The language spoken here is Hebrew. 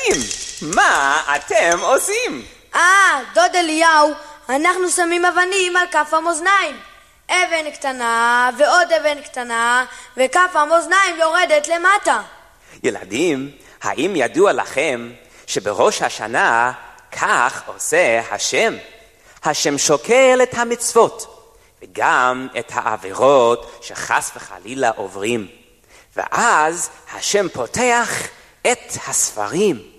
ילדים, מה אתם עושים? דוד אליהו, אנחנו שמים אבנים על כף המאזניים. אבן קטנה ועוד אבן קטנה, וכף המאזניים יורדת למטה. ילדים, האם ידוע לכם שבראש השנה כך עושה השם? השם שוקל את המצוות וגם את העבירות שחס וחלילה עוברים. ואז השם פותח את הספרים